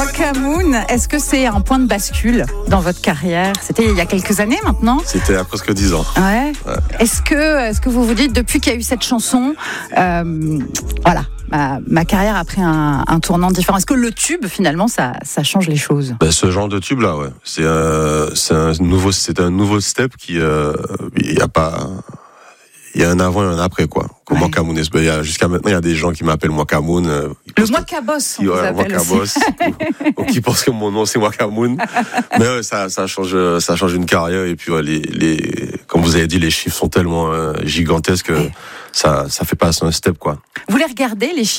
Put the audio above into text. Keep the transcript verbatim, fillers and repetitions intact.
Mwakamoun, est-ce que c'est un point de bascule dans votre carrière? C'était il y a quelques années maintenant? C'était à presque dix ans. Ouais. Ouais. Est-ce que, est-ce que vous vous dites, depuis qu'il y a eu cette chanson, euh, voilà, ma, ma carrière a pris un, un tournant différent? Est-ce que le tube, finalement, ça, ça change les choses? Ben, ce genre de tube là, ouais, c'est un, c'est un nouveau, c'est un nouveau step qui, euh, il y a pas, il y a un avant et un après quoi. Comme Ouais. Mwakamoun, il y a jusqu'à maintenant il y a des gens qui m'appellent Mwakamoun. Euh, Le Mwakabos, on vous appelle aussi. ou, ou qui pensent que mon nom c'est Mwakamoun. Mais ouais, ça, ça change, ça change une carrière et puis ouais, les, les, comme vous avez dit, les chiffres sont tellement euh, gigantesques que ça, ça fait passer un step quoi. Vous les regardez les chiffres?